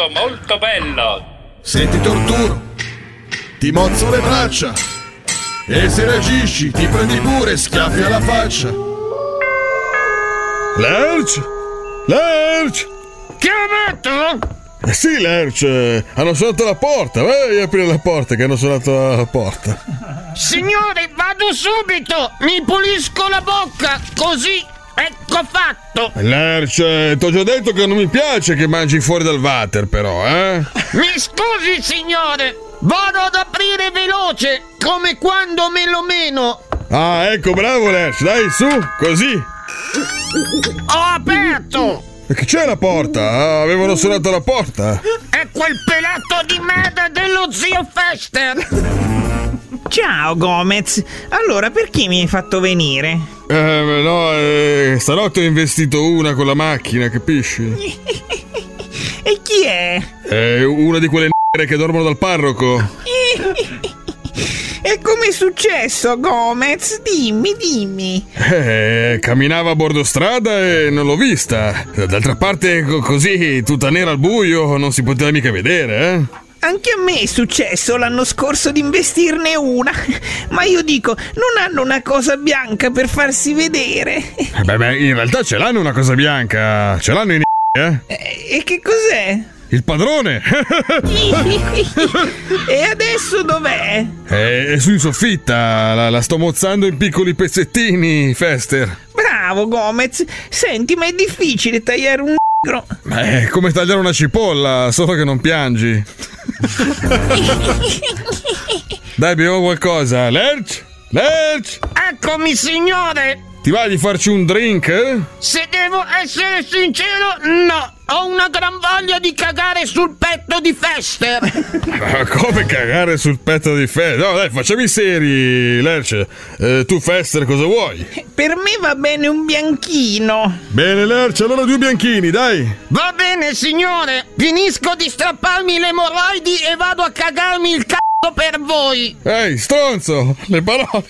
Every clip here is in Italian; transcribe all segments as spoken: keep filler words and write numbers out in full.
molto molto bello. Se ti torturo, ti mozzo le braccia, e se reagisci ti prendi pure schiaffi alla faccia. Lerch? Lerch? Chi ha detto? Eh sì, Lerch, hanno suonato la porta. Vai a aprire la porta, che hanno suonato la porta. Signore, vado subito. Mi pulisco la bocca, così, ecco fatto. Lerch, t'ho già detto che non mi piace che mangi fuori dal water, però, eh? Mi scusi, signore. Vado ad aprire veloce, come quando me lo meno. Ah, ecco, bravo, Lerch. Dai, su, così. Ho aperto. E che c'è la porta? Ah, avevano suonato la porta. È quel pelato di merda dello zio Fester. Ciao Gomez, allora perché mi hai fatto venire? Eh, no, eh, stanotte ho investito una con la macchina, capisci? E chi è? È una di quelle n***e che dormono dal parroco. E com'è successo, Gomez? Dimmi, dimmi. Eh, camminava a bordo strada e non l'ho vista. D'altra parte, co- così, tutta nera al buio, non si poteva mica vedere, eh? Anche a me è successo l'anno scorso di investirne una. Ma io dico, non hanno una cosa bianca per farsi vedere? Eh beh, beh, in realtà ce l'hanno una cosa bianca. Ce l'hanno in eh? E che cos'è? Il padrone! E adesso dov'è? È, è su in soffitta, la, la sto mozzando in piccoli pezzettini, Fester. Bravo Gomez, senti, ma è difficile tagliare un negro. È come tagliare una cipolla, solo che non piangi. Dai, beviamo qualcosa. Lerch? Lerch? Eccomi, signore. Ti va di farci un drink? Eh? Se devo essere sincero, no. Ho una gran voglia di cagare sul petto di Fester. Ma come cagare sul petto di Fester? No, dai, facciamo seri, Lerch. Eh, tu, Fester, cosa vuoi? Per me va bene un bianchino. Bene, Lerch, allora due bianchini, dai. Va bene, signore. Finisco di strapparmi le emorroidi e vado a cagarmi il c***o per voi. Ehi, stronzo, le parole.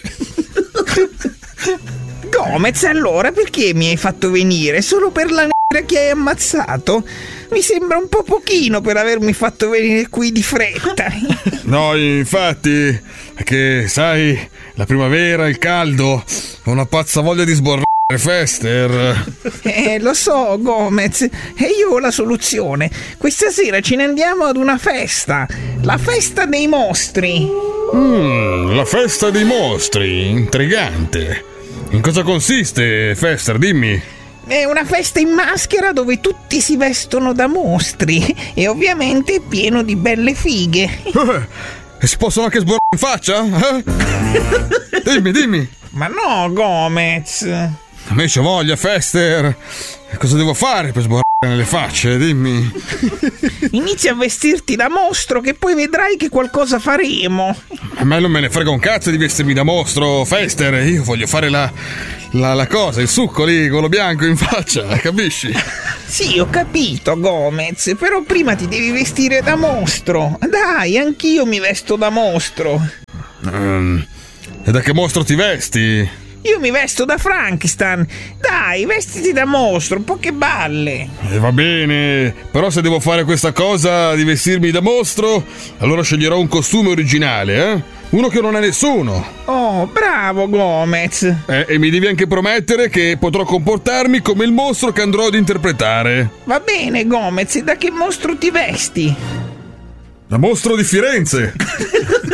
Gomez, allora perché mi hai fatto venire? Solo per la nera che hai ammazzato? Mi sembra un po' pochino per avermi fatto venire qui di fretta. No, infatti, è che, sai, la primavera, il caldo, ho una pazza voglia di sborrare, Fester. Eh, lo so, Gomez, e io ho la soluzione. Questa sera ce ne andiamo ad una festa, la festa dei mostri. Mm, la festa dei mostri, intrigante. In cosa consiste, Fester, dimmi? È una festa in maschera dove tutti si vestono da mostri e ovviamente è pieno di belle fighe. Eh, e si possono anche sborrare in faccia? Eh? Dimmi, dimmi. Ma no, Gomez. A me c'ho voglia, Fester. Cosa devo fare per sborrare nelle facce? Dimmi. Inizia a vestirti da mostro che poi vedrai che qualcosa faremo. A me non me ne frega un cazzo di vestirmi da mostro, Fester. Io voglio fare la, la, la cosa, il succo lì, quello bianco in faccia, capisci? Sì, ho capito, Gomez, però prima ti devi vestire da mostro. Dai, anch'io mi vesto da mostro. Um, e da che mostro ti vesti? Io mi vesto da Frankenstein. Dai, vestiti da mostro, poche balle. E va bene, però se devo fare questa cosa di vestirmi da mostro, allora sceglierò un costume originale, eh? Uno che non ha nessuno. Oh, bravo Gomez. Eh, e mi devi anche promettere che potrò comportarmi come il mostro che andrò ad interpretare. Va bene, Gomez, da che mostro ti vesti? Da mostro di Firenze.